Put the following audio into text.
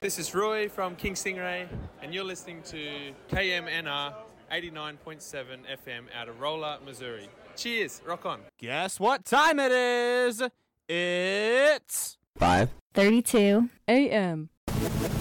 This is Roy from King Stingray, and you're listening to KMNR 89.7 FM out of Rolla, Missouri. Cheers, rock on. Guess what time it is? It's 5:32 a.m.